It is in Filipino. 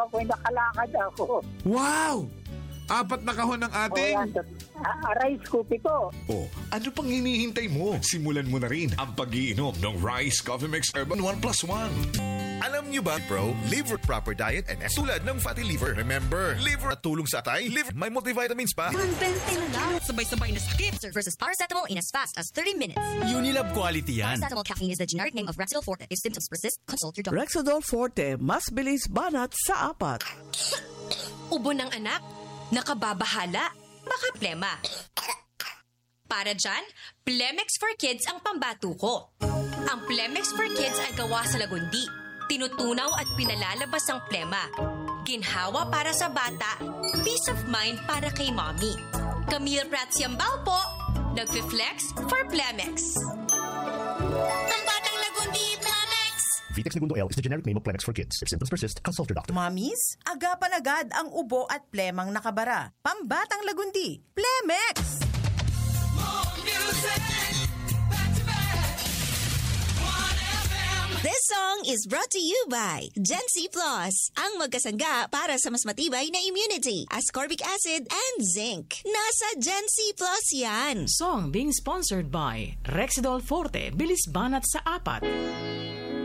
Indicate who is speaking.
Speaker 1: Ako'y nakalakad ako.
Speaker 2: Wow! 4 na kahon ng ating...
Speaker 1: Rice Coffee po.
Speaker 2: Oh, ano pang hinihintay mo? Simulan mo na rin ang pag-iinom ng Rice Coffee Mix Urban 1+1.
Speaker 3: Alam niyo ba, bro? Liver proper diet and tulad ng fatty liver. Remember, liver at tulong sa atay, liver may multivitamins pa.
Speaker 4: Sabay-sabay na sakit versus paracetamol in as fast as 30 minutes.
Speaker 5: Unilab quality yan.
Speaker 4: Paracetamol caffeine is the generic name of Rexidol Forte. If symptoms persist, consult your doctor.
Speaker 6: Rexidol Forte, mas bilis banat sa 4.
Speaker 7: Ubo ng anak? Nakababahala? Baka plema. Para dyan, Plemex for Kids ang pambato ko. Ang Plemex for Kids ay gawa sa lagundi. Tinutunaw at pinalalabas ang plema. Ginhawa para sa bata, peace of mind para kay mommy. Camille Pratsiambao po, nagfi-flex for Plemex. Pambatang lagundi, Plemex!
Speaker 8: Vitex Segundo L is the generic name of Plemex for kids. If symptoms persist, consult your doctor.
Speaker 9: Mamis, agapan agad ang ubo at plemang nakabara. Pambatang lagundi, Plemex!
Speaker 10: This song is brought to you by Gen C Plus, ang magkasangga para sa mas matibay na immunity, ascorbic acid and zinc. Nasa Gen C Plus yan.
Speaker 11: Song being sponsored by Rexidol Forte, bilis banat sa 4.